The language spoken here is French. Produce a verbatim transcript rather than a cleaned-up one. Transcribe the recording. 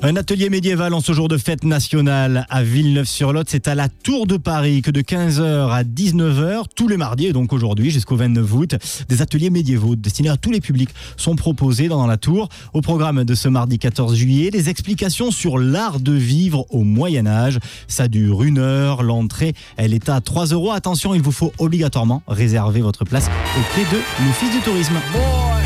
Un atelier médiéval en ce jour de fête nationale à Villeneuve-sur-Lot. C'est à la Tour de Paris que de quinze heures à dix-neuf heures, tous les mardis et donc aujourd'hui jusqu'au vingt-neuf août, des ateliers médiévaux destinés à tous les publics sont proposés dans la Tour. Au programme de ce mardi quatorze juillet, des explications sur l'art de vivre au Moyen-Âge. Ça dure une heure. L'entrée, elle est à trois euros. Attention, il vous faut obligatoirement réserver votre place auprès de l'Office du tourisme.